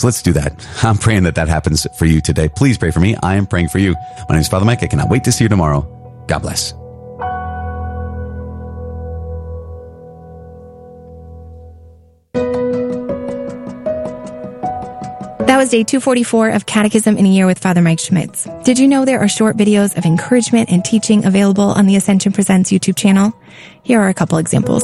So let's do that. I'm praying that happens for you today. Please pray for me. I am praying for you. My name is Father Mike. I cannot wait to see you tomorrow. God bless. That was day 244 of Catechism in a Year with Father Mike Schmitz. Did you know there are short videos of encouragement and teaching available on the Ascension Presents YouTube channel? Here are a couple examples.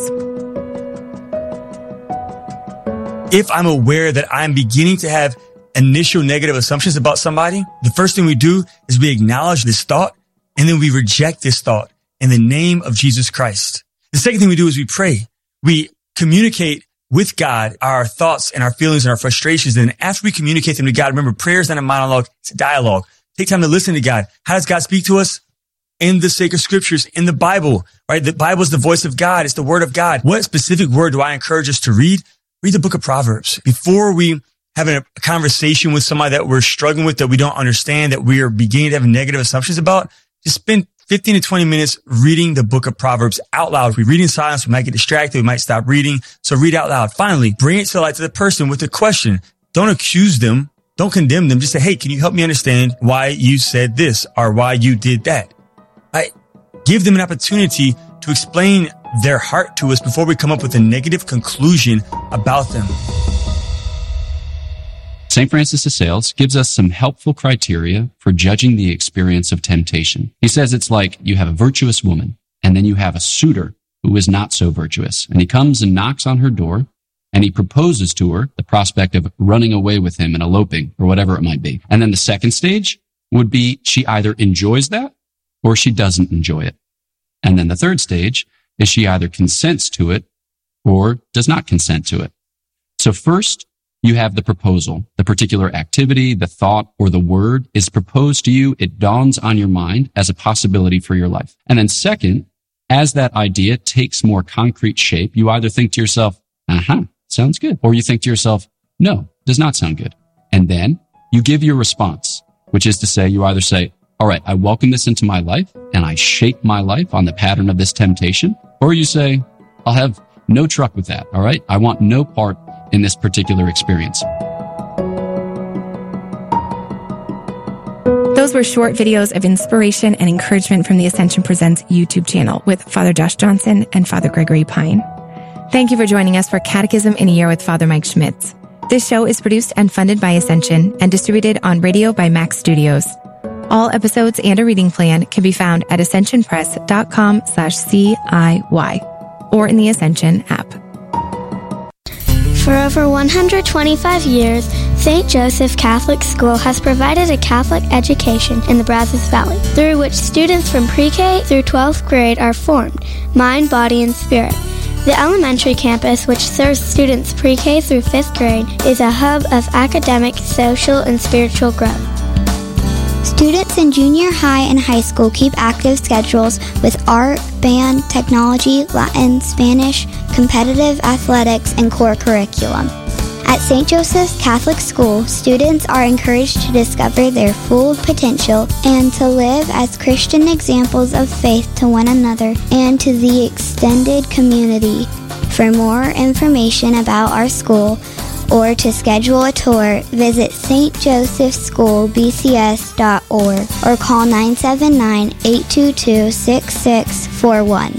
If I'm aware that I'm beginning to have initial negative assumptions about somebody, the first thing we do is we acknowledge this thought and then we reject this thought in the name of Jesus Christ. The second thing we do is we pray. We communicate with God our thoughts and our feelings and our frustrations. And after we communicate them to God, remember, prayer is not a monologue, it's a dialogue. Take time to listen to God. How does God speak to us? In the sacred scriptures, in the Bible, right? The Bible is the voice of God. It's the word of God. What specific word do I encourage us to read? Read the book of Proverbs. Before we have a conversation with somebody that we're struggling with, that we don't understand, that we are beginning to have negative assumptions about, just spend 15 to 20 minutes reading the book of Proverbs out loud. If we read in silence, we might get distracted. We might stop reading. So read out loud. Finally, bring it to light to the person with a question. Don't accuse them. Don't condemn them. Just say, hey, can you help me understand why you said this or why you did that? Right? Give them an opportunity to explain their heart to us before we come up with a negative conclusion about them. St. Francis of Sales gives us some helpful criteria for judging the experience of temptation. He says it's like you have a virtuous woman, and then you have a suitor who is not so virtuous. And he comes and knocks on her door, and he proposes to her the prospect of running away with him and eloping, or whatever it might be. And then the second stage would be she either enjoys that, or she doesn't enjoy it. And then the third stage is she either consents to it, or does not consent to it. So first, you have the proposal. The particular activity, the thought, or the word is proposed to you. It dawns on your mind as a possibility for your life. And then second, as that idea takes more concrete shape, you either think to yourself, sounds good. Or you think to yourself, no, does not sound good. And then you give your response, which is to say, you either say, all right, I welcome this into my life and I shape my life on the pattern of this temptation. Or you say, I'll have no truck with that. All right. I want no part in this particular experience. Those were short videos of inspiration and encouragement from the Ascension Presents YouTube channel with Father Josh Johnson and Father Gregory Pine. Thank you for joining us for Catechism in a Year with Father Mike Schmitz. This show is produced and funded by Ascension and distributed on radio by Max Studios. All episodes and a reading plan can be found at ascensionpress.com/CIY or in the Ascension app. For over 125 years, St. Joseph Catholic School has provided a Catholic education in the Brazos Valley, through which students from pre-K through 12th grade are formed, mind, body, and spirit. The elementary campus, which serves students pre-K through 5th grade, is a hub of academic, social, and spiritual growth. Students in junior high and high school keep active schedules with art, band, technology, Latin, Spanish, competitive athletics, and core curriculum. At St. Joseph's Catholic School, students are encouraged to discover their full potential and to live as Christian examples of faith to one another and to the extended community. For more information about our school or to schedule a tour, visit stjosephschoolbcs.org or call 979-822-6641.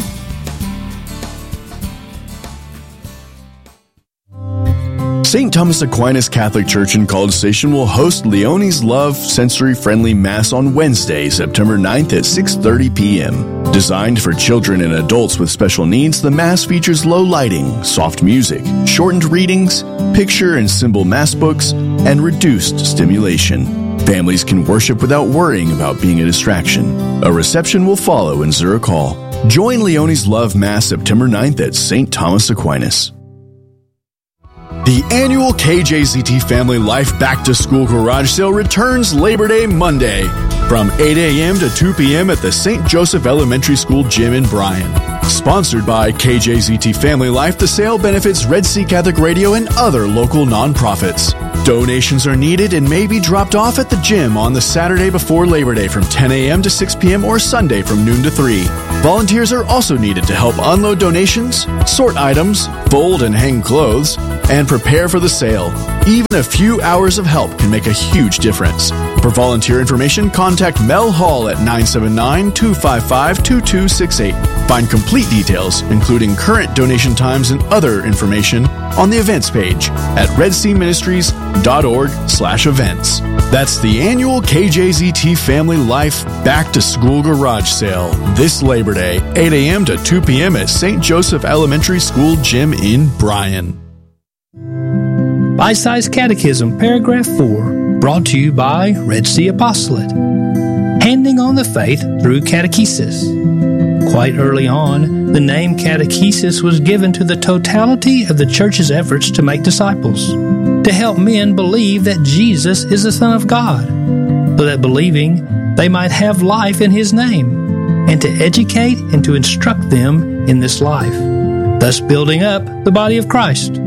St. Thomas Aquinas Catholic Church in College Station will host Leonie's Love Sensory-Friendly Mass on Wednesday, September 9th at 6:30 p.m. Designed for children and adults with special needs, the Mass features low lighting, soft music, shortened readings, picture and symbol Mass books, and reduced stimulation. Families can worship without worrying about being a distraction. A reception will follow in Zurich Hall. Join Leonie's Love Mass September 9th at St. Thomas Aquinas. The annual KJZT Family Life Back to School Garage Sale returns Labor Day Monday from 8 a.m. to 2 p.m. at the St. Joseph Elementary School Gym in Bryan. Sponsored by KJZT Family Life, the sale benefits Red Sea Catholic Radio and other local nonprofits. Donations are needed and may be dropped off at the gym on the Saturday before Labor Day from 10 a.m. to 6 p.m. or Sunday from noon to 3. Volunteers are also needed to help unload donations, sort items, fold and hang clothes, and prepare for the sale. Even a few hours of help can make a huge difference. For volunteer information, contact Mel Hall at 979-255-2268. Find complete details, including current donation times and other information, on the events page at redseaministries.org/events. That's the annual KJZT Family Life Back to School Garage Sale this Labor Day, 8 a.m. to 2 p.m. at St. Joseph Elementary School Gym in Bryan. Bite-Sized Catechism, Paragraph 4, brought to you by Red Sea Apostolate. Handing on the faith through catechesis. Quite early on, the name catechesis was given to the totality of the Church's efforts to make disciples, to help men believe that Jesus is the Son of God, so that believing they might have life in His name, and to educate and to instruct them in this life, thus building up the body of Christ.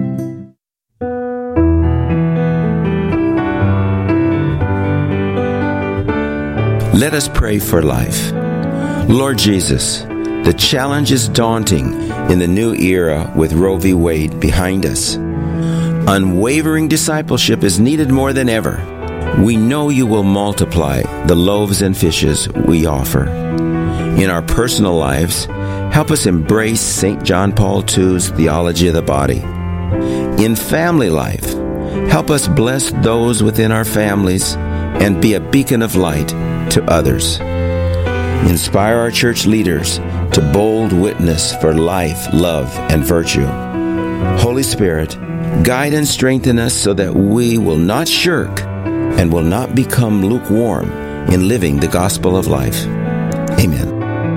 Let us pray for life. Lord Jesus, the challenge is daunting in the new era with Roe v. Wade behind us. Unwavering discipleship is needed more than ever. We know you will multiply the loaves and fishes we offer. In our personal lives, help us embrace St. John Paul II's theology of the body. In family life, help us bless those within our families and be a beacon of light to others. Inspire our church leaders to bold witness for life, love, and virtue. Holy Spirit, guide and strengthen us so that we will not shirk and will not become lukewarm in living the gospel of life. Amen.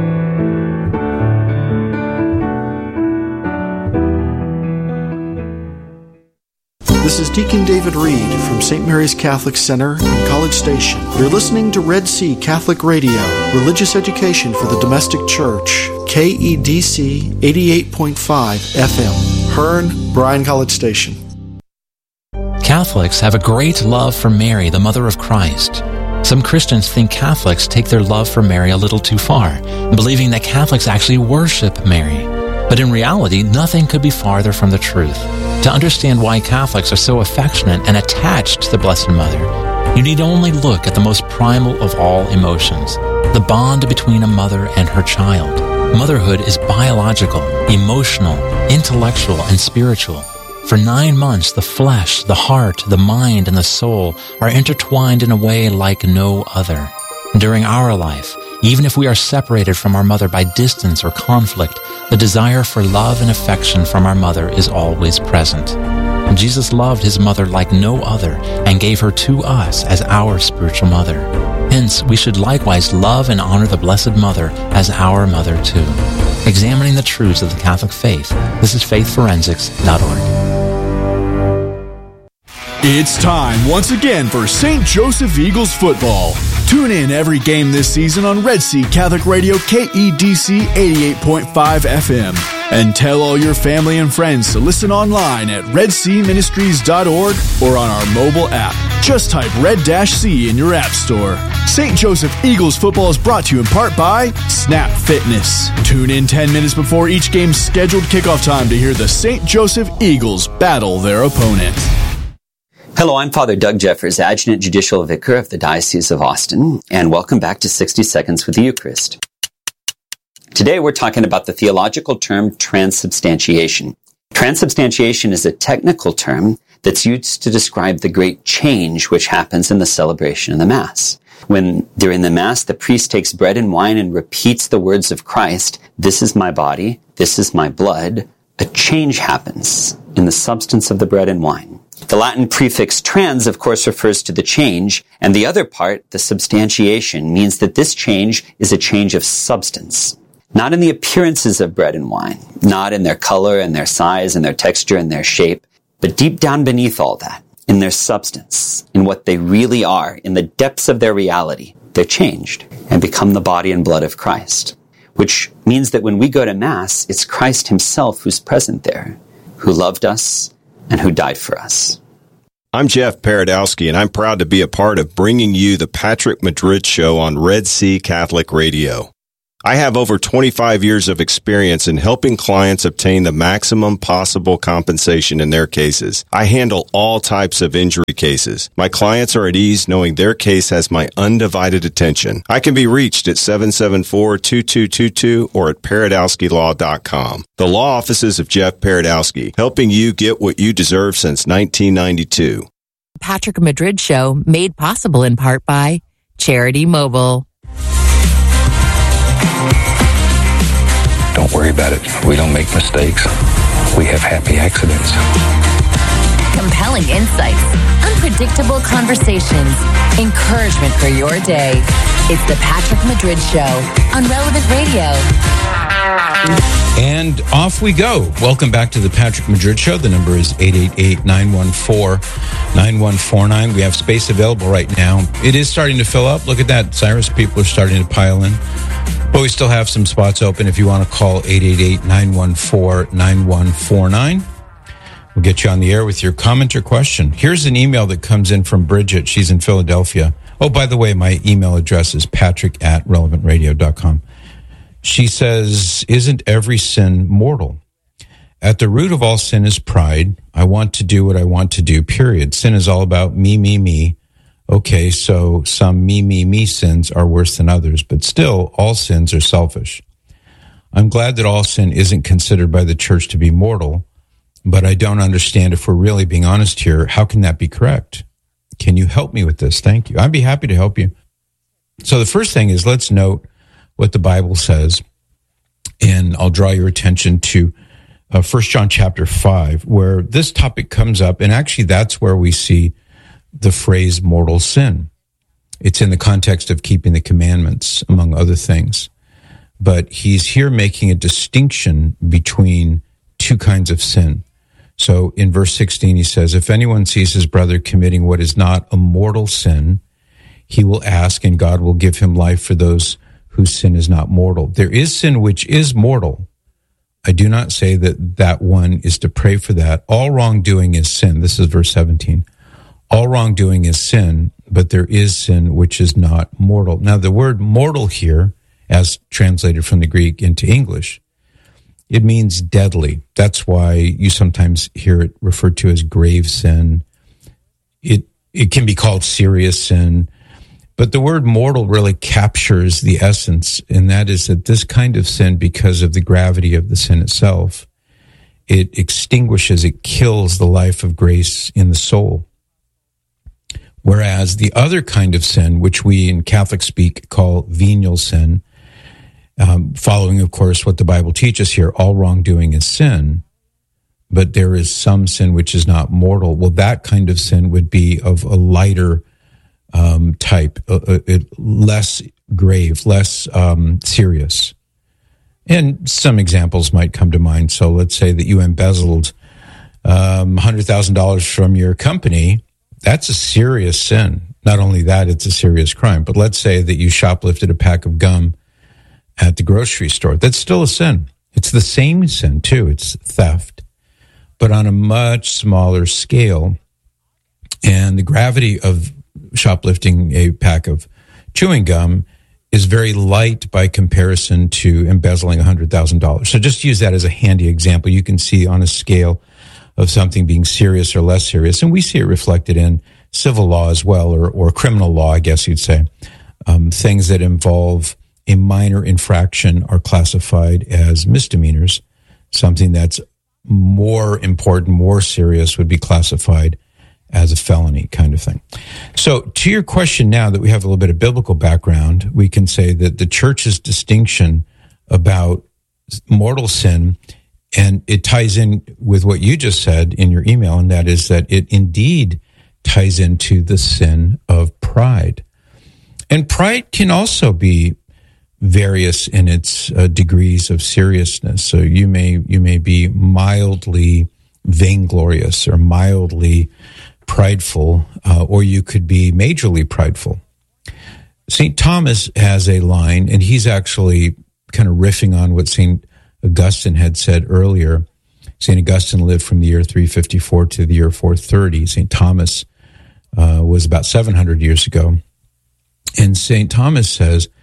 This is Deacon David Reed from St. Mary's Catholic Center in College Station. You're listening to Red Sea Catholic Radio, religious education for the domestic church, KEDC 88.5 FM, Hearn, Bryan College Station. Catholics have a great love for Mary, the Mother of Christ. Some Christians think Catholics take their love for Mary a little too far, believing that Catholics actually worship Mary. But in reality, nothing could be farther from the truth. To understand why Catholics are so affectionate and attached to the Blessed Mother, you need only look at the most primal of all emotions, the bond between a mother and her child. Motherhood is biological, emotional, intellectual, and spiritual. For 9 months, the flesh, the heart, the mind, and the soul are intertwined in a way like no other. During our life, even if we are separated from our mother by distance or conflict, the desire for love and affection from our mother is always present. Jesus loved His mother like no other and gave her to us as our spiritual mother. Hence, we should likewise love and honor the Blessed Mother as our mother too. Examining the truths of the Catholic faith, this is faithforensics.org. It's time once again for St. Joseph Eagles football. Tune in every game this season on Red Sea Catholic Radio KEDC 88.5 FM. And tell all your family and friends to listen online at redseaministries.org or on our mobile app. Just type Red-C in your app store. St. Joseph Eagles football is brought to you in part by Snap Fitness. Tune in 10 minutes before each game's scheduled kickoff time to hear the St. Joseph Eagles battle their opponent. Hello, I'm Father Doug Jeffers, Adjutant Judicial Vicar of the Diocese of Austin, and welcome back to 60 Seconds with the Eucharist. Today we're talking about the theological term transubstantiation. Transubstantiation is a technical term that's used to describe the great change which happens in the celebration of the Mass. When during the Mass, the priest takes bread and wine and repeats the words of Christ, "This is my body, this is my blood," a change happens in the substance of the bread and wine. The Latin prefix trans, of course, refers to the change, and the other part, the substantiation, means that this change is a change of substance. Not in the appearances of bread and wine, not in their color and their size and their texture and their shape, but deep down beneath all that, in their substance, in what they really are, in the depths of their reality, they're changed and become the body and blood of Christ. Which means that when we go to Mass, it's Christ Himself who's present there, who loved us and who died for us. I'm Jeff Paradowski, and I'm proud to be a part of bringing you the Patrick Madrid Show on Red Sea Catholic Radio. I have over 25 years of experience in helping clients obtain the maximum possible compensation in their cases. I handle all types of injury cases. My clients are at ease knowing their case has my undivided attention. I can be reached at 774-2222 or at Paradowskilaw.com. The law offices of Jeff Paradowski, helping you get what you deserve since 1992. Patrick Madrid Show, made possible in part by Charity Mobile. Don't worry about it. We don't make mistakes. We have happy accidents. Compelling insights, unpredictable conversations, encouragement for your day. It's the Patrick Madrid Show on Relevant Radio. And off we go. Welcome back to the Patrick Madrid Show. The number is 888-914-9149. We have space available right now. It is starting to fill up. Look at that, Cyrus. People are starting to pile in. But we still have some spots open if you want to call 888-914-9149. We'll get you on the air with your comment or question. Here's an email that comes in from Bridget. She's in Philadelphia. Oh, by the way, my email address is patrick@relevantradio.com. She says, isn't every sin mortal? At the root of all sin is pride. I want to do what I want to do, period. Sin is all about me, me, me. Okay, so some me, me, me sins are worse than others, but still, all sins are selfish. I'm glad that all sin isn't considered by the church to be mortal, but I don't understand, if we're really being honest here, how can that be correct? Can you help me with this? Thank you. I'd be happy to help you. So the first thing is, let's note what the Bible says, and I'll draw your attention to 1 John chapter 5, where this topic comes up, and actually that's where we see the phrase mortal sin. It's in the context of keeping the commandments, among other things. But he's here making a distinction between two kinds of sin. So in verse 16, he says, if anyone sees his brother committing what is not a mortal sin, he will ask, and God will give him life for those whose sin is not mortal. There is sin which is mortal. I do not say that that one is to pray for that. All wrongdoing is sin. This is verse 17. All wrongdoing is sin, but there is sin which is not mortal. Now, the word mortal here, as translated from the Greek into English, it means deadly. That's why you sometimes hear it referred to as grave sin. It can be called serious sin. But the word mortal really captures the essence, and that is that this kind of sin, because of the gravity of the sin itself, it extinguishes, it kills the life of grace in the soul. Whereas the other kind of sin, which we in Catholic speak call venial sin, following, of course, what the Bible teaches here, all wrongdoing is sin, but there is some sin which is not mortal. Well, that kind of sin would be of a lighter type, less grave, less serious. And some examples might come to mind. So let's say that you embezzled $100,000 from your company. That's a serious sin. Not only that, it's a serious crime. But let's say that you shoplifted a pack of gum at the grocery store. That's still a sin. It's the same sin, too. It's theft, but on a much smaller scale. And the gravity of shoplifting a pack of chewing gum is very light by comparison to embezzling $100,000. So just use that as a handy example. You can see on a scale of something being serious or less serious. And we see it reflected in civil law as well, or criminal law, I guess you'd say. Things that involve a minor infraction are classified as misdemeanors. Something that's more important, more serious would be classified as a felony kind of thing. So to your question, now that we have a little bit of biblical background, we can say that the church's distinction about mortal sin, and it ties in with what you just said in your email, and that is that it indeed ties into the sin of pride. And pride can also be various in its degrees of seriousness. So you may be mildly vainglorious or mildly prideful, or you could be majorly prideful. St. Thomas has a line, and he's actually kind of riffing on what St. Augustine had said earlier. St. Augustine lived from the year 354 to the year 430. St. Thomas was about 700 years ago. And St. Thomas says,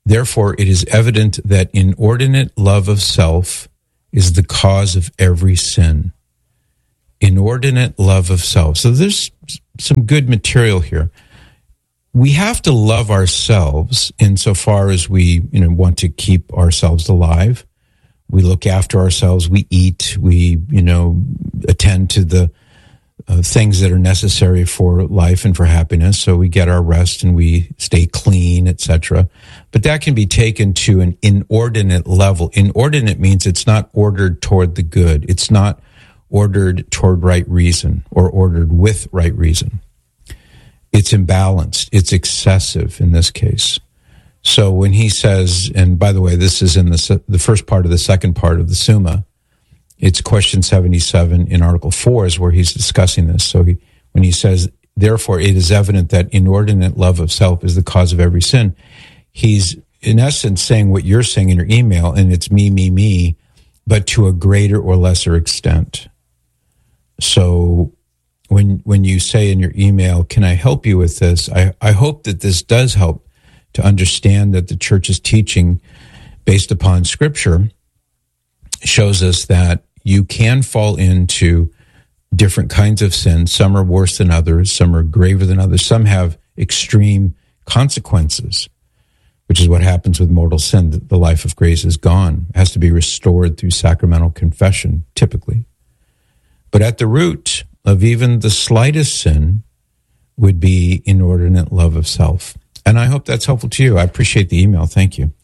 Therefore, it is evident that inordinate love of self is the cause of every sin. Inordinate love of self. So there's some good material here. We have to love ourselves insofar as we, want to keep ourselves alive. We look after ourselves. We eat. We, attend to the things that are necessary for life and for happiness. So we get our rest and we stay clean, etc. But that can be taken to an inordinate level. Inordinate means it's not ordered toward the good. It's not ordered toward right reason or ordered with right reason. It's imbalanced. It's excessive in this case. So when he says, and by the way, this is in the first part of the second part of the Summa, it's question 77 in Article 4 is where he's discussing this. So when he says, therefore, it is evident that inordinate love of self is the cause of every sin, he's in essence saying what you're saying in your email, and it's me, but to a greater or lesser extent. So when you say in your email, can I help you with this? I hope that this does help to understand that the church's teaching based upon Scripture shows us that you can fall into different kinds of sins. Some are worse than others. Some are graver than others. Some have extreme consequences, which is what happens with mortal sin. The life of grace is gone. It has to be restored through sacramental confession, typically. But at the root of even the slightest sin would be inordinate love of self. And I hope that's helpful to you. I appreciate the email. Thank you.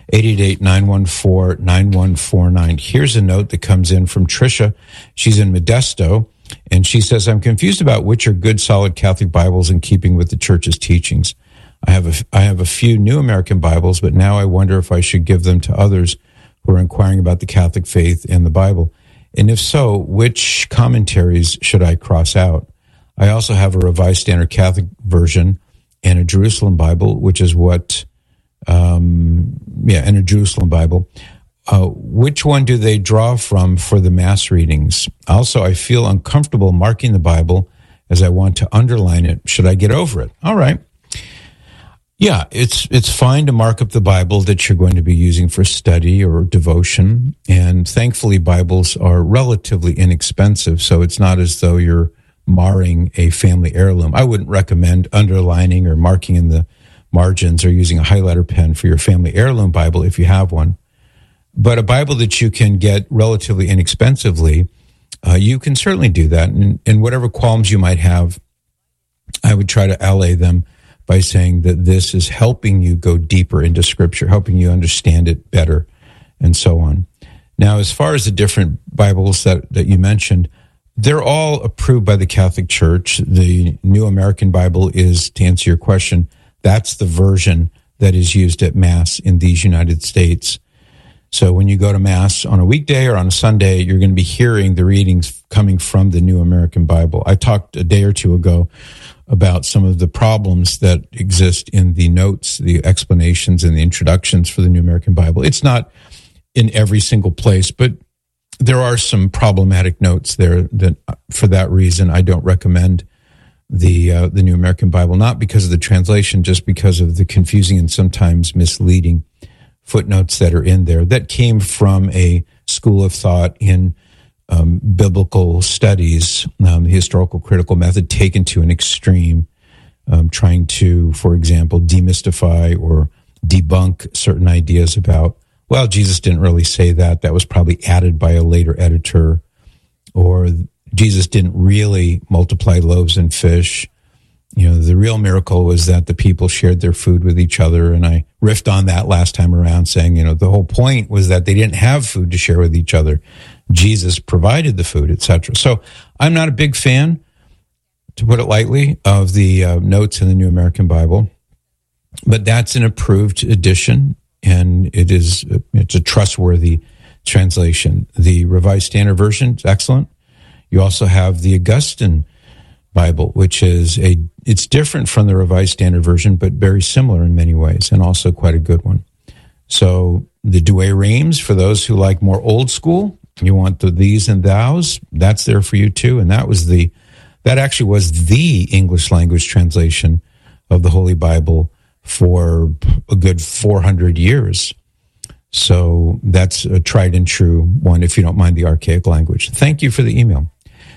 888-914-9149. Here's a note that comes in from Tricia. She's in Modesto, and she says, I'm confused about which are good, solid Catholic Bibles in keeping with the Church's teachings. I have a few New American Bibles, but now I wonder if I should give them to others who are inquiring about the Catholic faith and the Bible. And if so, which commentaries should I cross out? I also have a Revised Standard Catholic version and a Jerusalem Bible, which is what... and a Jerusalem Bible. Which one do they draw from for the Mass readings? Also, I feel uncomfortable marking the Bible as I want to underline it. Should I get over it? All right. Yeah, it's fine to mark up the Bible that you're going to be using for study or devotion. And thankfully, Bibles are relatively inexpensive, so it's not as though you're marring a family heirloom. I wouldn't recommend underlining or marking in the margins or using a highlighter pen for your family heirloom Bible if you have one. But a Bible that you can get relatively inexpensively, you can certainly do that. And whatever qualms you might have, I would try to allay them by saying that this is helping you go deeper into Scripture, helping you understand it better, and so on. Now, as far as the different Bibles that you mentioned, they're all approved by the Catholic Church. The New American Bible is, to answer your question, that's the version that is used at Mass in these United States. So when you go to Mass on a weekday or on a Sunday, you're going to be hearing the readings coming from the New American Bible. I talked a day or two ago about some of the problems that exist in the notes, the explanations, and the introductions for the New American Bible. It's not in every single place, but there are some problematic notes there that, for that reason, I don't recommend the New American Bible, not because of the translation, just because of the confusing and sometimes misleading footnotes that are in there that came from a school of thought in biblical studies, the historical critical method taken to an extreme, trying to, for example, demystify or debunk certain ideas about, well, Jesus didn't really say that. That was probably added by a later editor, or Jesus didn't really multiply loaves and fish. You know, the real miracle was that the people shared their food with each other. And I riffed on that last time around, saying, the whole point was that they didn't have food to share with each other. Jesus provided the food, etc. So I'm not a big fan, to put it lightly, of the notes in the New American Bible, but that's an approved edition, and it's a trustworthy translation. The Revised Standard Version is excellent. You also have the Augustine Bible, which is it's different from the Revised Standard Version, but very similar in many ways, and also quite a good one. So the Douay-Rheims, for those who like more old school, you want the these and thous, that's there for you too. And that actually was the English language translation of the Holy Bible for a good 400 years. So that's a tried and true one, if you don't mind the archaic language. Thank you for the email.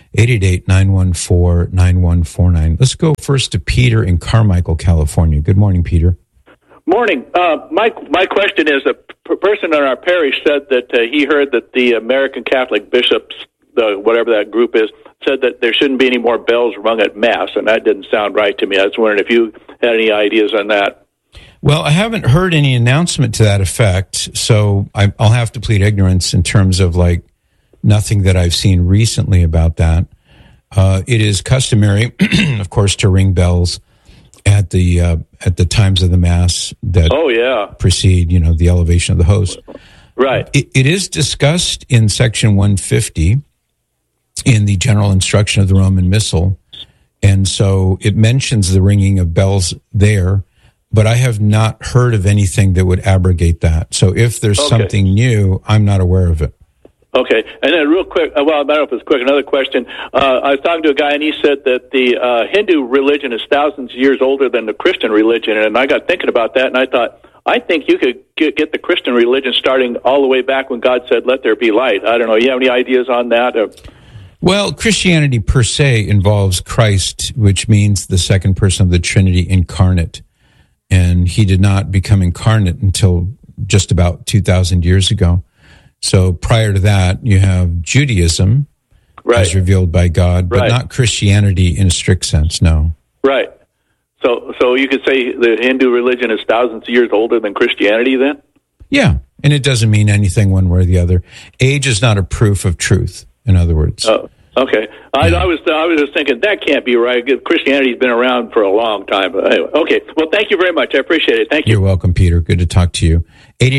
888-914-9149. Let's go first to Peter in Carmichael, California. Good morning, Peter. Morning. My question is, a person in our parish said that he heard that the American Catholic bishops, whatever that group is, said that there shouldn't be any more bells rung at Mass, and that didn't sound right to me. I was wondering if you had any ideas on that. Well, I haven't heard any announcement to that effect, so I'll have to plead ignorance in terms of nothing that I've seen recently about that. It is customary, of course, to ring bells at the times of the Mass that precede, the elevation of the host. Right. It is discussed in section 150 in the general instruction of the Roman Missal, and so it mentions the ringing of bells there, but I have not heard of anything that would abrogate that. So if there's something new, I'm not aware of it. Okay, and then real quick, well, I don't know if it's quick, another question. I was talking to a guy, and he said that the Hindu religion is thousands of years older than the Christian religion, and I got thinking about that, and I thought, I think you could get the Christian religion starting all the way back when God said, let there be light. I don't know, you have any ideas on that? Well, Christianity per se involves Christ, which means the second person of the Trinity incarnate, and he did not become incarnate until just about 2,000 years ago. So prior to that, you have Judaism, as revealed by God, but not Christianity in a strict sense, no. Right. So you could say the Hindu religion is thousands of years older than Christianity then? Yeah, and it doesn't mean anything one way or the other. Age is not a proof of truth, in other words. Oh, okay. I was just thinking, that can't be right. Christianity's been around for a long time. But anyway, okay. Well, thank you very much. I appreciate it. Thank you. You're welcome, Peter. Good to talk to you.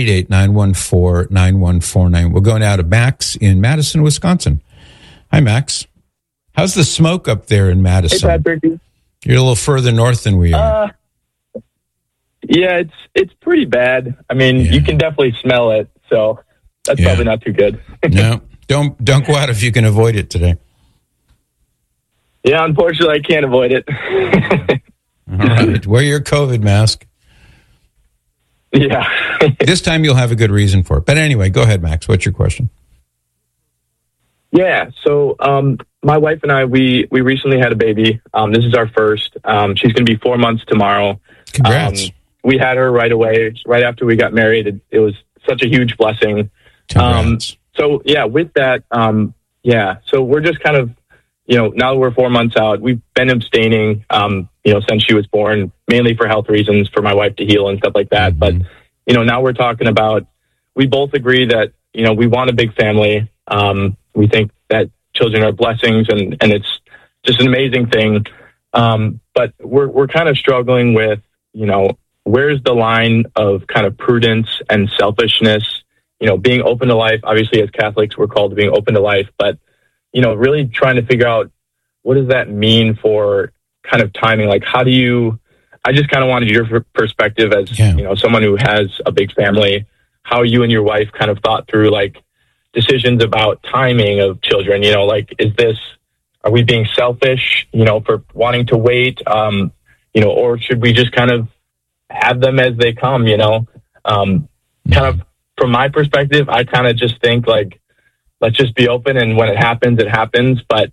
888-914-9149. We'll go now to Max in Madison, Wisconsin. Hi, Max. How's the smoke up there in Madison? Hey, Patrick. You're a little further north than we are. Yeah, it's pretty bad. I mean, you can definitely smell it, so that's probably not too good. No, don't go out if you can avoid it today. Yeah, unfortunately, I can't avoid it. All right, wear your COVID mask. Yeah. This time you'll have a good reason for it. But anyway, go ahead, Max. What's your question? Yeah, so my wife and I, we recently had a baby. This is our first. She's going to be 4 months tomorrow. Congrats. We had her right away, right after we got married. It was such a huge blessing. So, yeah, with that, so we're just kind of, now that we're 4 months out, we've been abstaining, since she was born, mainly for health reasons, for my wife to heal and stuff like that. Mm-hmm. But, now we're talking about, we both agree that, we want a big family. We think that children are blessings and it's just an amazing thing. But we're kind of struggling with, where's the line of kind of prudence and selfishness, being open to life. Obviously, as Catholics, we're called to being open to life, but, really trying to figure out what does that mean for kind of timing? Like, I just kind of wanted your perspective as, someone who has a big family, how you and your wife kind of thought through, decisions about timing of children, are we being selfish, for wanting to wait, or should we just kind of have them as they come, kind of from my perspective, I kind of just think let's just be open. And when it happens, it happens. But,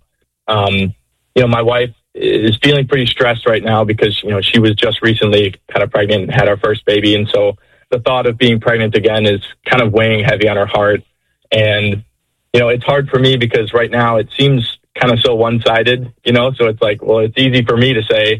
my wife is feeling pretty stressed right now because, she was just recently kind of pregnant and had our first baby. And so the thought of being pregnant again is kind of weighing heavy on her heart. And, it's hard for me because right now it seems kind of so one-sided, so it's it's easy for me to say,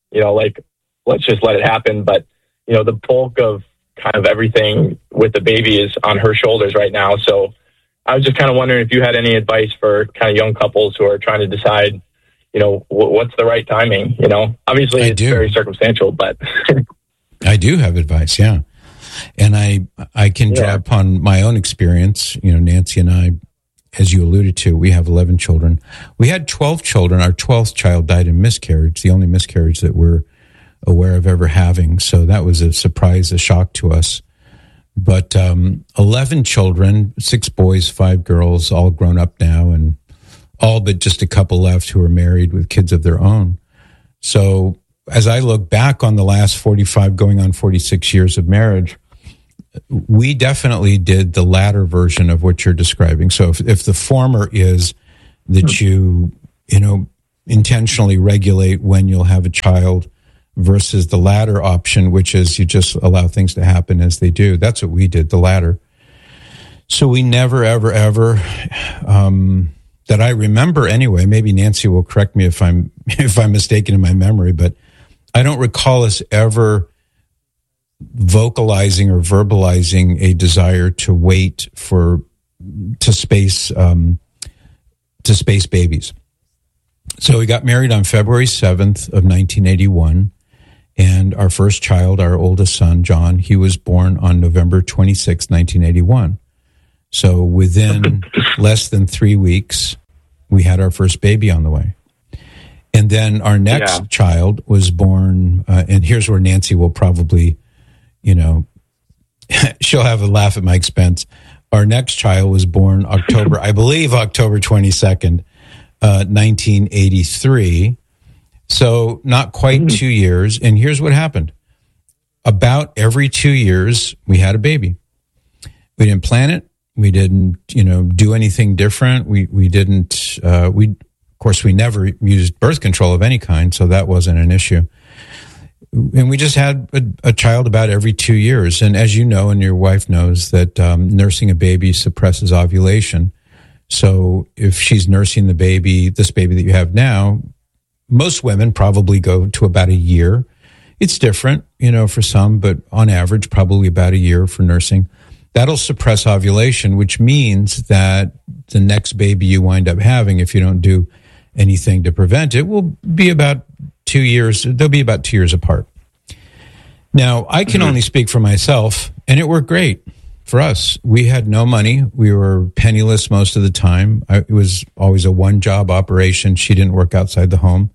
let's just let it happen. But, the bulk of kind of everything with the baby is on her shoulders right now. So I was just kind of wondering if you had any advice for kind of young couples who are trying to decide, what's the right timing, obviously it's very circumstantial, but I do have advice. Yeah. And I can draw upon my own experience. Nancy and I, as you alluded to, we have 11 children. We had 12 children. Our 12th child died in miscarriage, the only miscarriage that we're aware of ever having. So that was a surprise, a shock to us. But 11 children, 6 boys, 5 girls, all grown up now, and all but just a couple left who are married with kids of their own. So as I look back on the last 45 going on 46 years of marriage, we definitely did the latter version of what you're describing. So if the former is that you intentionally regulate when you'll have a child versus the latter option, which is you just allow things to happen as they do. That's what we did, the latter. So we never, ever, ever, that I remember anyway, maybe Nancy will correct me if I'm mistaken in my memory, but I don't recall us ever vocalizing or verbalizing a desire to wait to space babies. So we got married on February 7th of 1981, and our first child, our oldest son, John, he was born on November 26, 1981. So within less than 3 weeks, we had our first baby on the way. And then our next child was born, and here's where Nancy will probably, she'll have a laugh at my expense. Our next child was born October 22nd, 1983. So not quite 2 years. And here's what happened. About every 2 years, we had a baby. We didn't plan it. We didn't, do anything different. We didn't, of course, we never used birth control of any kind, so that wasn't an issue. And we just had a child about every 2 years. And as you know, and your wife knows, that nursing a baby suppresses ovulation. So if she's nursing this baby that you have now, most women probably go to about a year. It's different, for some, but on average, probably about a year for nursing. That'll suppress ovulation, which means that the next baby you wind up having, if you don't do anything to prevent it, will be about 2 years. They'll be about 2 years apart. Now, I can only speak for myself, and it worked great for us. We had no money. We were penniless most of the time. It was always a one-job operation. She didn't work outside the home.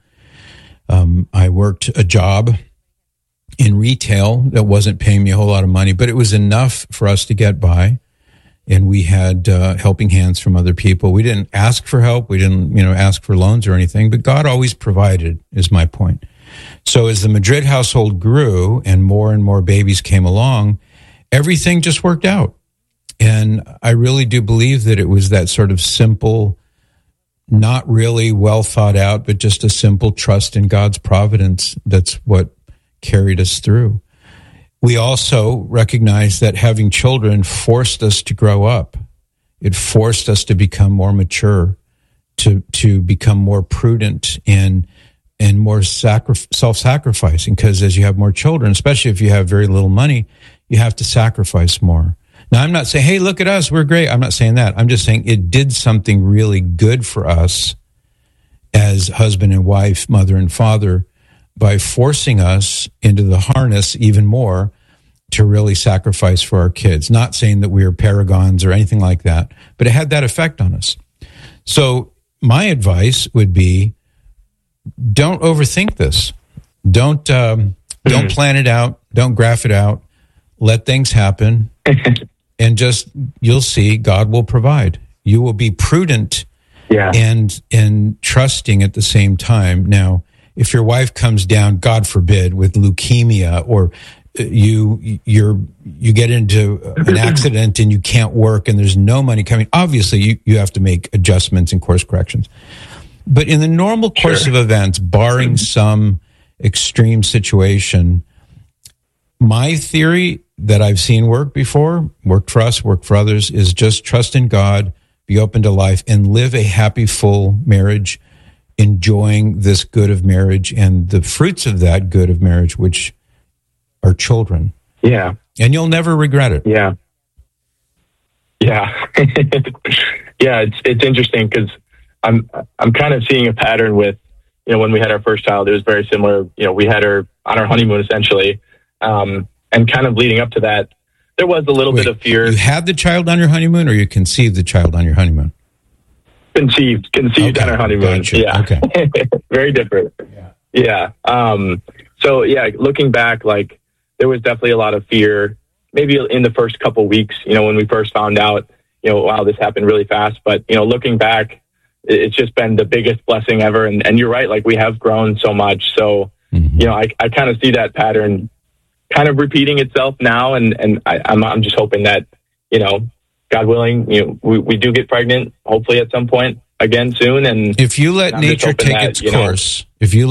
I worked a job in retail that wasn't paying me a whole lot of money, but it was enough for us to get by. And we had helping hands from other people. We didn't ask for help. We didn't, ask for loans or anything, but God always provided, is my point. So as the Madrid household grew and more babies came along, everything just worked out. And I really do believe that it was that sort of simple, not really well thought out, but just a simple trust in God's providence. That's what carried us through. We also recognized that having children forced us to grow up. It forced us to become more mature, to become more prudent and more self-sacrificing, because as you have more children, especially if you have very little money, you have to sacrifice more. Now, I'm not saying, hey, look at us, we're great. I'm not saying that. I'm just saying it did something really good for us as husband and wife, mother and father, by forcing us into the harness even more to really sacrifice for our kids. Not saying that we are paragons or anything like that, but it had that effect on us. So my advice would be, don't overthink this. Don't plan it out. Don't graph it out. Let things happen. And just, you'll see, God will provide. You will be prudent and trusting at the same time. Now, if your wife comes down, God forbid, with leukemia, or you get into an accident and you can't work and there's no money coming, obviously you have to make adjustments and course corrections. But in the normal course of events, barring some extreme situation, my theory that I've seen work before, worked for us, worked for others, is just trust in God, be open to life, and live a happy, full marriage, enjoying this good of marriage and the fruits of that good of marriage, which are children. Yeah. And you'll never regret it. Yeah. Yeah. Yeah, it's interesting because I'm kind of seeing a pattern with, when we had our first child, it was very similar. We had her on our honeymoon essentially. And kind of leading up to that, there was a little bit of fear. You had the child on your honeymoon, or you conceived the child on your honeymoon? Conceived okay. On our honeymoon. Gotcha. Yeah. Okay. Very different. Yeah. So looking back, there was definitely a lot of fear, maybe in the first couple weeks, when we first found out, wow, this happened really fast. But, looking back, it's just been the biggest blessing ever. And you're right, we have grown so much. So, I kind of see that pattern kind of repeating itself now. And I'm just hoping that, God willing, we do get pregnant, hopefully at some point again soon. And if you let nature take its course,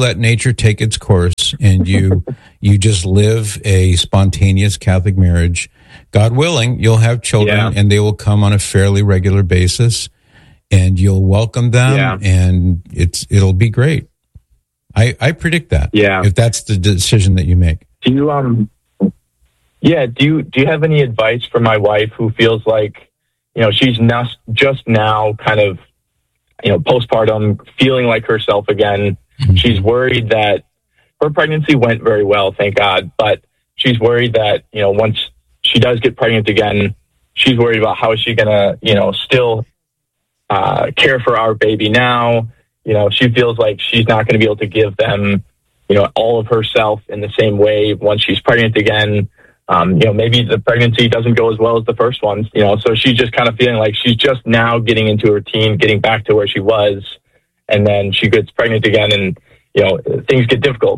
and you just live a spontaneous Catholic marriage, God willing, you'll have children and they will come on a fairly regular basis and you'll welcome them and it'll be great. I predict that. Yeah. If that's the decision that you make. Do you do you have any advice for my wife who feels like, she's just now kind of, postpartum, feeling like herself again. Mm-hmm. She's worried that her pregnancy went very well, thank God, but she's worried that, once she does get pregnant again, she's worried about how is she going to, still care for our baby now. She feels like she's not going to be able to give them, all of herself in the same way once she's pregnant again. Maybe the pregnancy doesn't go as well as the first one, so she's just kind of feeling like she's just now getting into a routine, getting back to where she was. And then she gets pregnant again and, things get difficult,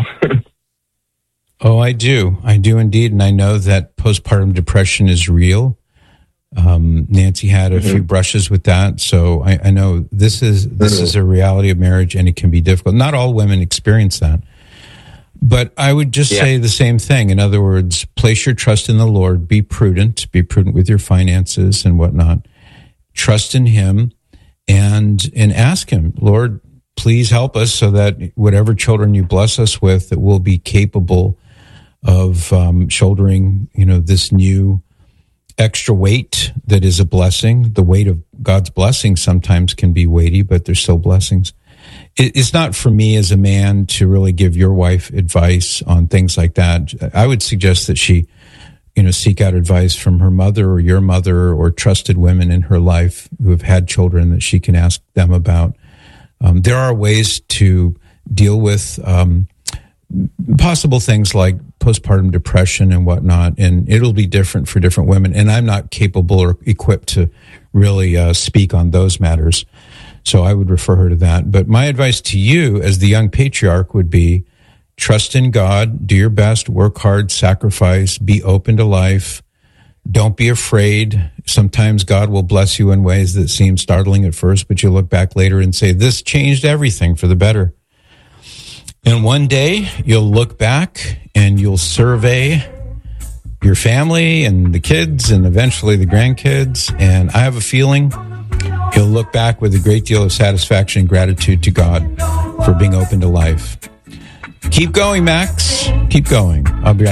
Oh, I do indeed. And I know that postpartum depression is real. Nancy had a few brushes with that. So I know this is a reality of marriage and it can be difficult. Not all women experience that. But I would just say the same thing. In other words, place your trust in the Lord. Be prudent with your finances and whatnot. Trust in Him and ask Him, Lord, please help us so that whatever children you bless us with, that we'll be capable of shouldering, this new extra weight that is a blessing. The weight of God's blessing sometimes can be weighty, but they're still blessings. It's not for me as a man to really give your wife advice on things like that. I would suggest that she, seek out advice from her mother or your mother or trusted women in her life who have had children that she can ask them about. There are ways to deal with possible things like postpartum depression and whatnot, and it'll be different for different women. And I'm not capable or equipped to really speak on those matters. So I would refer her to that. But my advice to you as the young patriarch would be trust in God, do your best, work hard, sacrifice, be open to life. Don't be afraid. Sometimes God will bless you in ways that seem startling at first, but you look back later and say, this changed everything for the better. And one day you'll look back and you'll survey your family and the kids and eventually the grandkids. And I have a feeling you'll look back with a great deal of satisfaction and gratitude to God for being open to life. Keep going, Max. Keep going. I'll be right back.